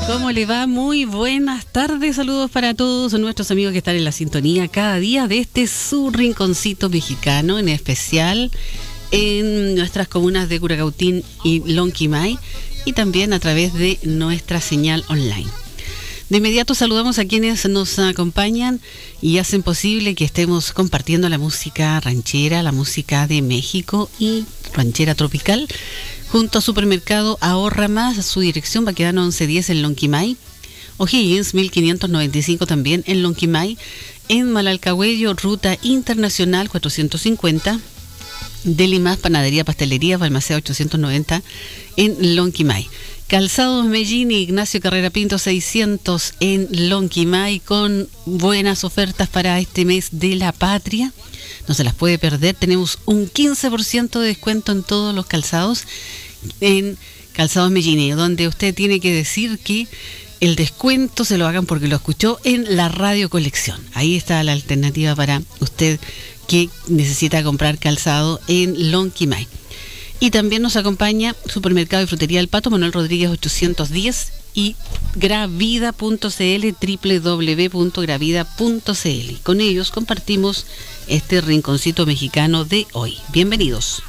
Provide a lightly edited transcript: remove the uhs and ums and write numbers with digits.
¿Cómo le va? Muy buenas tardes, saludos para todos nuestros amigos que están en la sintonía cada día de este su rinconcito mexicano, en especial en nuestras comunas de Curacautín y Lonquimay, y también a través de nuestra señal online. De inmediato saludamos a quienes nos acompañan y hacen posible que estemos compartiendo la música ranchera, la música de México y ranchera tropical, junto a Supermercado Ahorra Más. Su dirección va a quedar 1110 en Lonquimay, O'Higgins 1595 también en Lonquimay, en Malalcahuello, Ruta Internacional 450, Deli Más, Panadería, Pastelería, Balmaceda 890 en Lonquimay. Calzados Mellín y Ignacio Carrera Pinto 600 en Lonquimay, con buenas ofertas para este mes de la patria. No se las puede perder. Tenemos un 15% de descuento en todos los calzados en Calzados Mellini, donde usted tiene que decir que el descuento se lo hagan porque lo escuchó en la Radio Colección. Ahí está la alternativa para usted que necesita comprar calzado en Lonquimay. Y también nos acompaña Supermercado y Frutería del Pato, Manuel Rodríguez 810, y Gravida.cl, www.gravida.cl. Con ellos compartimos este rinconcito mexicano de hoy. Bienvenidos.